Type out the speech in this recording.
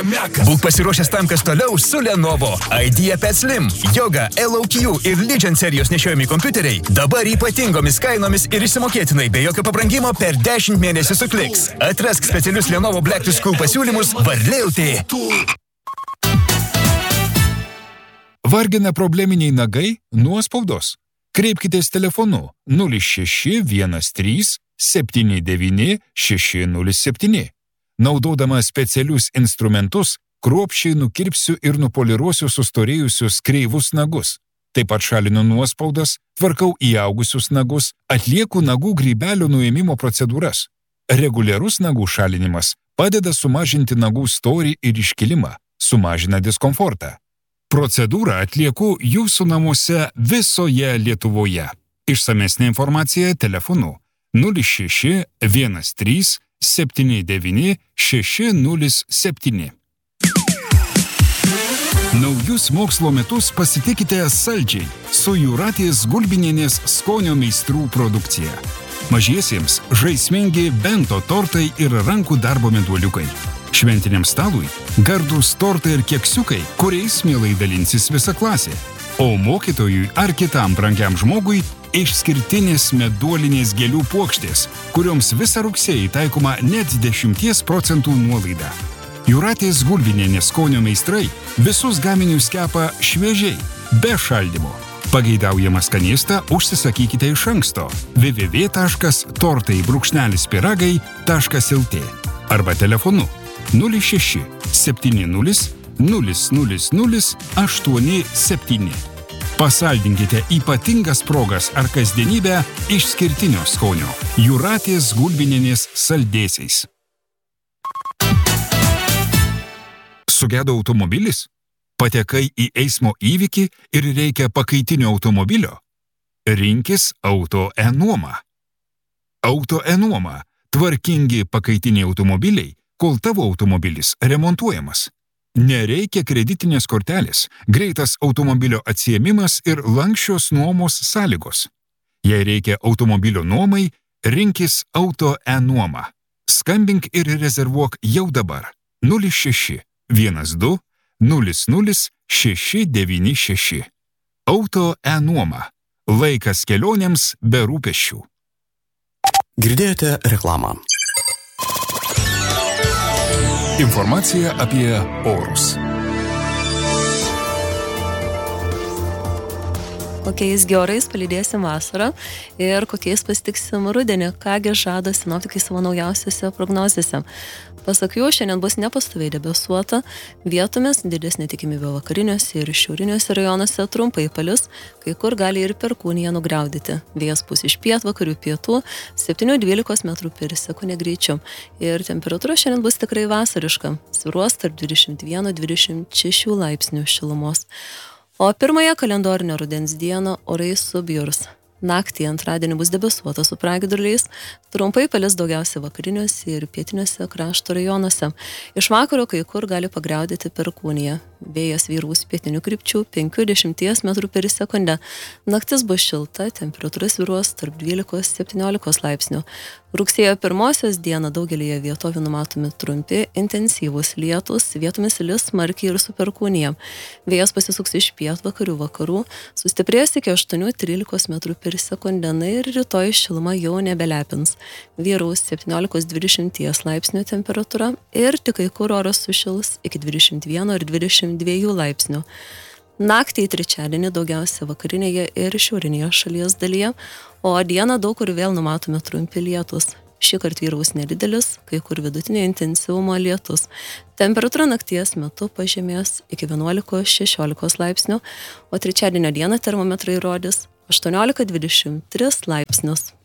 Būk pasiruošęs tam, kas toliau su Lenovo. IdeaPad Slim, Yoga, LOQ ir Legion serijos nešiojami kompiuteriai dabar ypatingomis kainomis ir išsimokėtinai be jokio pabrangimo per 10 mėnesių su Kliks. Atrask specialius Lenovo Black to School pasiūlymus Varlė.lt. Vargina probleminiai nagai? Nuospaudos. Kreipkitės telefonu 0613 79 607. Naudodama specialius instrumentus, kruopščiai nukirpsiu ir nupoliruosiu sustorėjusius kreivus nagus. Taip pat šalinu nuospaudas, tvarkau įaugusius nagus, atlieku nagų grybelio nuėmimo procedūras. Reguliarus nagų šalinimas padeda sumažinti nagų storį ir iškilimą, sumažina diskomfortą. Procedūrą atlieku jūsų namuose visoje Lietuvoje. Išsamesnė informacija telefonu 06 13 79 607. Naujus mokslo metus pasitikite saldžiai su Jūratės Gulbinienės skonio meistrų produkcija. Mažiesiems žaismingi bento tortai ir rankų darbo meduoliukai. Šventiniam stalui gardūs tortai ir keksiukai, kuriais mielai dalinsis visa klasė. O mokytojui ar kitam brangiam žmogui išskirtinės meduolinės gėlių puokštės, kurioms visą rugsėjį taikoma net 10% nuolaida. Jūratės Gulbinienės skonio meistrai visus gaminius kepa šviežiai, be šaldymo. Pageidaujamą skanėstą užsisakykite iš anksto www.tortai-pyragai.lt arba telefonu 06 70 000 87. Pasaldinkite ypatingas progas ar kasdienybę išskirtinio skonio Jūratės Gulbinienės saldėsiais. Sugedo automobilis? Patekai į eismo įvykį ir reikia pakaitinio automobilio? Rinkis Auto E-nuomą. Auto E-nuoma – tvarkingi pakaitiniai automobiliai, kol tavo automobilis remontuojamas. Nereikia kreditinės kortelės, greitas automobilio atsiėmimas ir lanksčios nuomos sąlygos. Jei reikia automobilio nuomai, rinkis Auto E-nuomą. Skambink ir rezervuok jau dabar 06 12 00 696. Auto E-nuoma. Laikas kelionėms be rūpesčių. Girdėjote reklamą. Informacija apie orus. Kokiais orais palydėsim vasarą ir kokiais pasitiksim rudenį, kągi žada sinoptikai savo naujausiose prognozėse. Pasak jų, šiandien bus nepastoviai debesuota, vietomis didesnė tikimybė vakariniuose ir šiauriniuose rajonuose trumpai palis, kai kur gali ir perkūniją nugriaudyti. Vėjas pūs iš pietvakarių pietų 7-12 metrų per sekundę greičiu. Ir temperatūra šiandien bus tikrai vasariška, svyruos tarp 21-26 laipsnių šilumos. O pirmąją kalendorinio rudens dieną orai subjurs. Naktį antradienį bus debesuota su pragiedruliais, trumpai palis daugiausia vakariniuose ir pietiniuose krašto rajonuose. Iš vakaro kai kur gali pagriaudėti perkūnija. Vėjas vyraus pietinių krypčių 5-10 metrų per sekundę. Naktis bus šilta, temperatūra svyruos tarp 12-17 laipsnių. Rugsėjo 1 dieną daugelyje vietovių numatomi trumpi, intensyvūs lietūs, vietomis lis smarkiai ir su perkūnija. Vėjas pasisuks iš pietvakarių vakarų, sustiprės iki 8-13 metrų per sekundę, ir rytoj šiluma jau nebelepins. Vyraus 17-20 laipsnių temperatūra ir tik kai kur oras sušils iki 21 ir 22 laipsnių. Naktį į trečiadienį daugiausia vakarinėje ir šiaurinėje šalies dalyje, o dieną daug kur vėl numatomi trumpi lietūs. Šįkart vyraus nedidelis, kai kur vidutinio intensyvumo lietus. Temperatūra nakties metu pažemės iki 11-16 laipsnių, o trečiadienio dieną termometrai rodys 18-23 laipsnius.